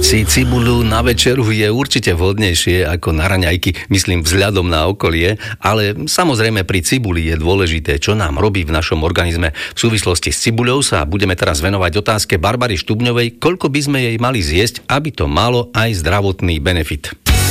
Dať si cibuľu na večeru je určite vhodnejšie ako na raňajky, myslím vzhľadom na okolie, ale samozrejme pri cibuli je dôležité, čo nám robí v našom organizme. V súvislosti s cibuľou sa budeme teraz venovať otázke Barbary Štubňovej, koľko by sme jej mali zjesť, aby to malo aj zdravotný benefit.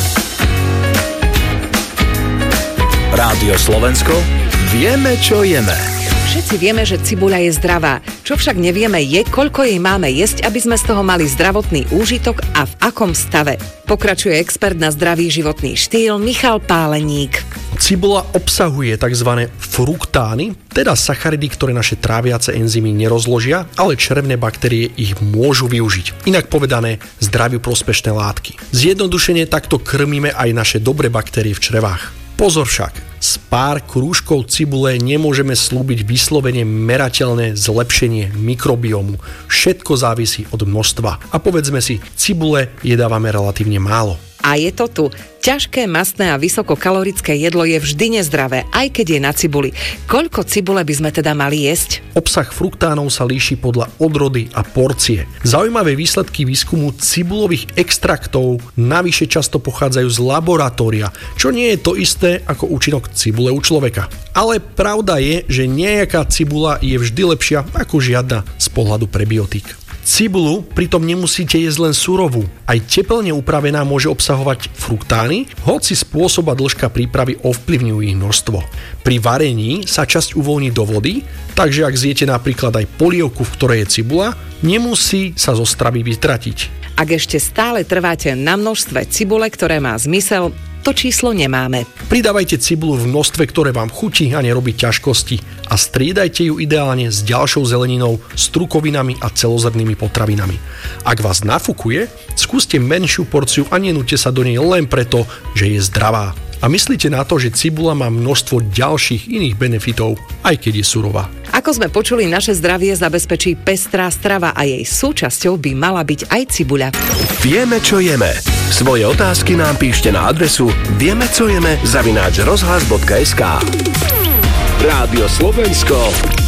Rádio Slovensko, vieme, čo jeme. Všetci vieme, že cibuľa je zdravá. Čo však nevieme je, koľko jej máme jesť, aby sme z toho mali zdravotný úžitok a v akom stave. Pokračuje expert na zdravý životný štýl Michal Páleník. Cibuľa obsahuje tzv. Fruktány, teda sacharidy, ktoré naše tráviace enzymy nerozložia, ale črevné baktérie ich môžu využiť. Inak povedané, zdraviu prospešné látky. Zjednodušene takto krmíme aj naše dobré baktérie v črevách. Pozor však, z pár krúžkov cibule nemôžeme slúbiť vyslovene merateľné zlepšenie mikrobiomu. Všetko závisí od množstva. A povedzme si, cibule jedávame relatívne málo. A je to tu. Ťažké, mastné a vysokokalorické jedlo je vždy nezdravé, aj keď je na cibuli. Koľko cibule by sme teda mali jesť? Obsah fruktánov sa líši podľa odrody a porcie. Zaujímavé výsledky výskumu cibulových extraktov navyše často pochádzajú z laboratória, čo nie je to isté ako účinok cibule u človeka. Ale pravda je, že nejaká cibula je vždy lepšia ako žiadna z pohľadu prebiotík. Cibulu pritom nemusíte jesť len surovú. Aj tepelne upravená môže obsahovať fruktány, hoci spôsob a dĺžka prípravy ovplyvňujú ich množstvo. Pri varení sa časť uvoľní do vody, takže ak zjete napríklad aj polievku, v ktorej je cibula, nemusí sa zo stravy vytratiť. Ak ešte stále trváte na množstve cibule, ktoré má zmysel, to číslo nemáme. Pridávajte cibulu v množstve, ktoré vám chutí a nerobí ťažkosti a striedajte ju ideálne s ďalšou zeleninou, strukovinami a celozrnnými potravinami. Ak vás nafúkuje, skúste menšiu porciu a nenúďte sa do nej len preto, že je zdravá. A myslíte na to, že cibula má množstvo ďalších iných benefitov, aj keď je surová. Ako sme počuli, naše zdravie zabezpečí pestrá strava a jej súčasťou by mala byť aj cibuľa. Vieme, čo jeme. Svoje otázky nám píšte na adresu viemecojeme@rozhlas.sk. Rádio Slovensko.